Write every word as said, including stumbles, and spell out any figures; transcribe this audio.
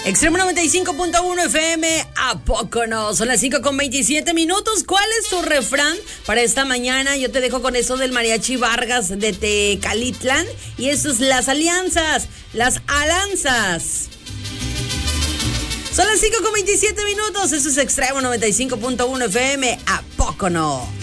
Extremo noventa y cinco punto uno F M, ¿a poco no? Son las cinco con veintisiete minutos. ¿Cuál es tu refrán para esta mañana? Yo te dejo con eso del Mariachi Vargas de Tecalitlán. Y eso es las alianzas, las alanzas. Son las cinco con veintisiete minutos. Eso es Extremo noventa y cinco punto uno F M, ¿a poco no?